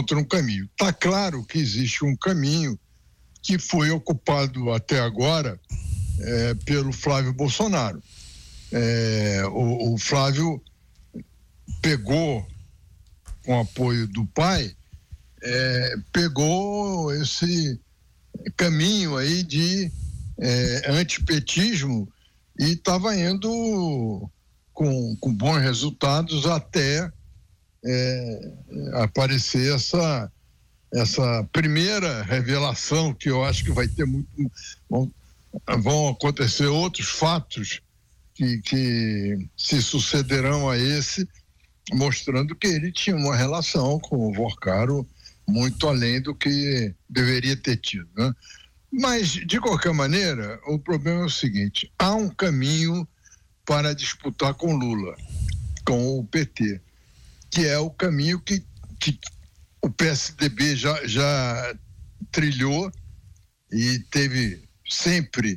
encontra um caminho. Está claro que existe um caminho que foi ocupado até agora pelo Flávio Bolsonaro. O Flávio pegou, com apoio do pai, pegou esse caminho aí de antipetismo e estava indo com bons resultados até aparecer essa primeira revelação, que eu acho que vai ter vão acontecer outros fatos que se sucederão a esse, mostrando que ele tinha uma relação com o Vorcaro muito além do que deveria ter tido, né? Mas, de qualquer maneira, o problema é o seguinte: há um caminho para disputar com Lula, com o PT, que é o caminho que o PSDB já trilhou e teve sempre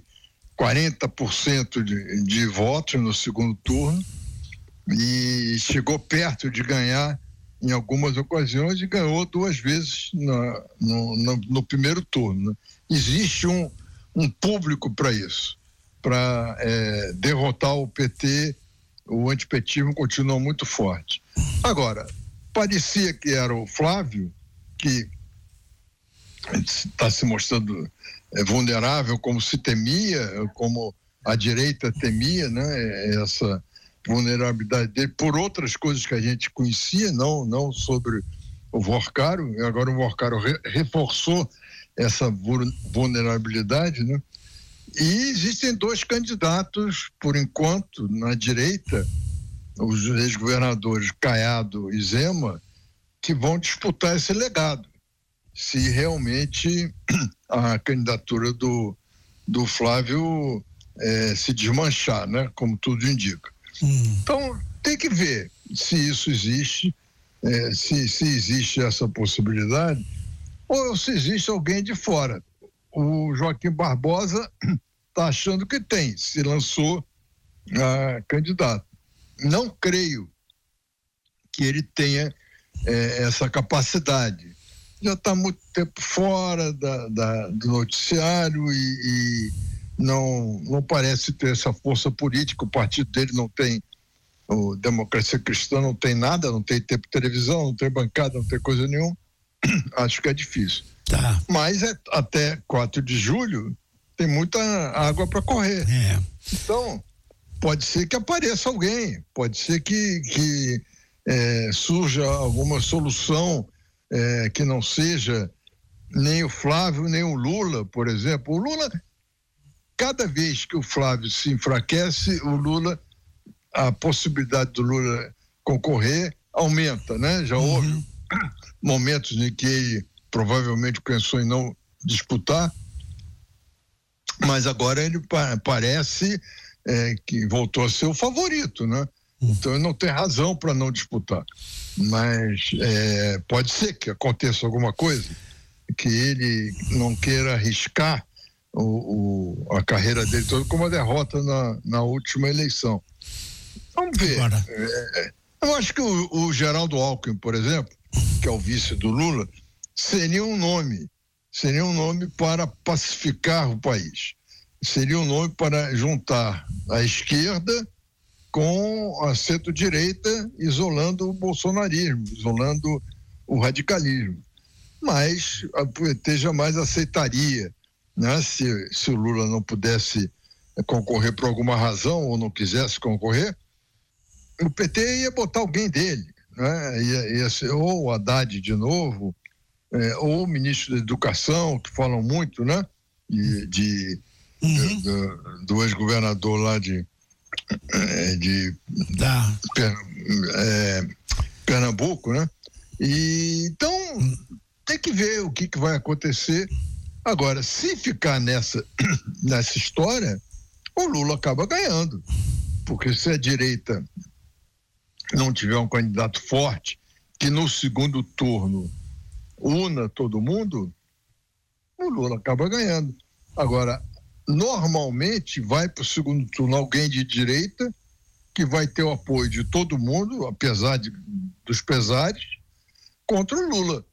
40% de votos no segundo turno e chegou perto de ganhar em algumas ocasiões e ganhou 2 vezes no primeiro turno, né? Existe um público para isso, para derrotar o PT. O antipetismo continua muito forte. Agora, parecia que era o Flávio, que está se mostrando vulnerável, como se temia, como a direita temia, né? Essa vulnerabilidade dele por outras coisas que a gente conhecia, não sobre o Vorcaro. Agora o Vorcaro reforçou essa vulnerabilidade, né? E existem 2 candidatos, por enquanto, na direita, os ex-governadores Caiado e Zema, que vão disputar esse legado, se realmente a candidatura do Flávio se desmanchar, né? Como tudo indica. Então, tem que ver se isso existe, se existe essa possibilidade, ou se existe alguém de fora. O Joaquim Barbosa está achando que tem, se lançou candidato. Não creio que ele tenha essa capacidade. Já está muito tempo fora do noticiário e não parece ter essa força política. O partido dele não tem, o Democracia Cristã não tem nada, não tem tempo de televisão, não tem bancada, não tem coisa nenhuma. Acho que é difícil. Tá. Mas até 4 de julho tem muita água para correr. Então, pode ser que apareça alguém, pode ser que surja alguma solução que não seja nem o Flávio, nem o Lula, por exemplo. O Lula, cada vez que o Flávio se enfraquece, a possibilidade do Lula concorrer aumenta, né? Já houve momentos em que ele provavelmente pensou em não disputar, mas agora ele parece que voltou a ser o favorito, né? Então ele não tem razão para não disputar, mas pode ser que aconteça alguma coisa, que ele não queira arriscar a carreira dele toda com uma derrota na última eleição. Vamos ver. Eu acho que o Geraldo Alckmin, por exemplo, que é o vice do Lula, seria um nome para pacificar o país. Seria um nome para juntar a esquerda com a centro-direita, isolando o bolsonarismo, isolando o radicalismo. Mas a PT jamais aceitaria, né? Se o Lula não pudesse concorrer por alguma razão ou não quisesse concorrer, o PT ia botar alguém dele, né? Ia ser ou o Haddad de novo, ou o ministro da Educação, que falam muito, né? Do ex-governador lá de Pernambuco, né? Então tem que ver o que vai acontecer. Agora, se ficar nessa história, o Lula acaba ganhando, porque se a direita não tiver um candidato forte que no segundo turno una todo mundo, o Lula acaba ganhando. Agora, normalmente vai para o segundo turno alguém de direita que vai ter o apoio de todo mundo, apesar dos pesares, contra o Lula.